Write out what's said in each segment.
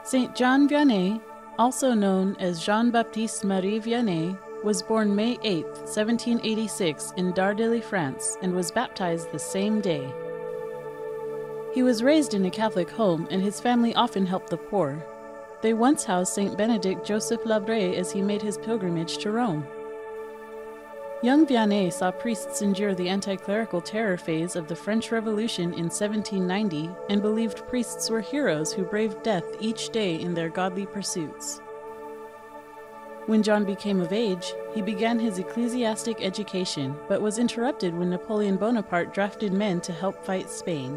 Saint John Vianney, also known as Jean-Baptiste Marie Vianney, was born May 8, 1786 in Dardilly, France, and was baptized the same day. He was raised in a Catholic home, and his family often helped the poor. They once housed Saint Benedict Joseph Labre as he made his pilgrimage to Rome. Young Vianney saw priests endure the anti-clerical terror phase of the French Revolution in 1790 and believed priests were heroes who braved death each day in their godly pursuits. When John became of age, he began his ecclesiastic education, but was interrupted when Napoleon Bonaparte drafted men to help fight Spain.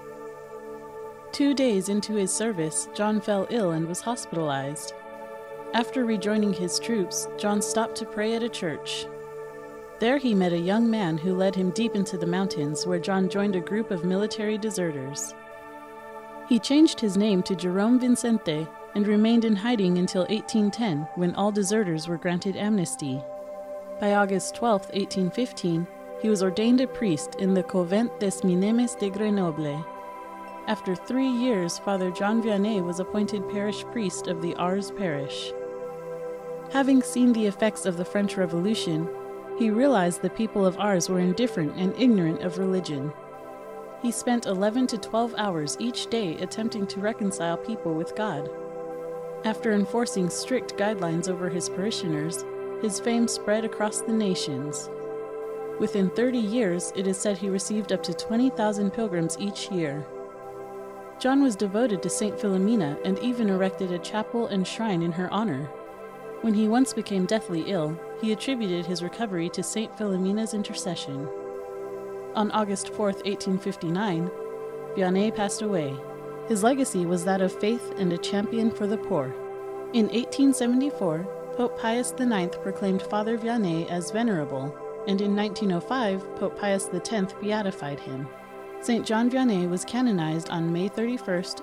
2 days into his service, John fell ill and was hospitalized. After rejoining his troops, John stopped to pray at a church. There he met a young man who led him deep into the mountains, where John joined a group of military deserters. He changed his name to Jerome Vincente and remained in hiding until 1810, when all deserters were granted amnesty. By August 12, 1815, he was ordained a priest in the Convent des Minimes de Grenoble. After 3 years, Father John Vianney was appointed parish priest of the Ars parish. Having seen the effects of the French Revolution, he realized the people of Ars were indifferent and ignorant of religion. He spent 11 to 12 hours each day attempting to reconcile people with God. After enforcing strict guidelines over his parishioners, his fame spread across the nations. Within 30 years, it is said he received up to 20,000 pilgrims each year. John was devoted to Saint Philomena and even erected a chapel and shrine in her honor. When he once became deathly ill, he attributed his recovery to Saint Philomena's intercession. On August 4, 1859, Vianney passed away. His legacy was that of faith and a champion for the poor. In 1874, Pope Pius IX proclaimed Father Vianney as venerable, and in 1905, Pope Pius X beatified him. Saint John Vianney was canonized on May 31,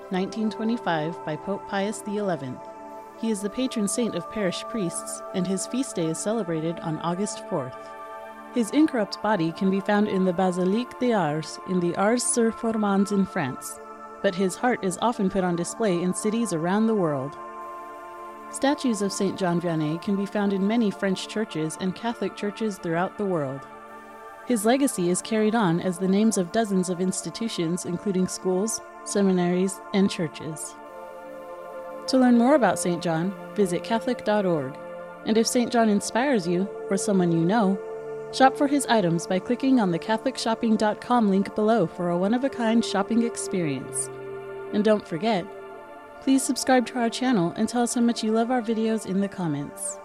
1925 by Pope Pius XI. He is the patron saint of parish priests, and his feast day is celebrated on August 4th. His incorrupt body can be found in the Basilique des Arts in the Ars-sur-Fourmans in France, but his heart is often put on display in cities around the world. Statues of Saint John Vianney can be found in many French churches and Catholic churches throughout the world. His legacy is carried on as the names of dozens of institutions, including schools, seminaries, and churches. To learn more about St. John, visit Catholic.org. And if St. John inspires you, or someone you know, shop for his items by clicking on the CatholicShopping.com link below for a one-of-a-kind shopping experience. And don't forget, please subscribe to our channel and tell us how much you love our videos in the comments.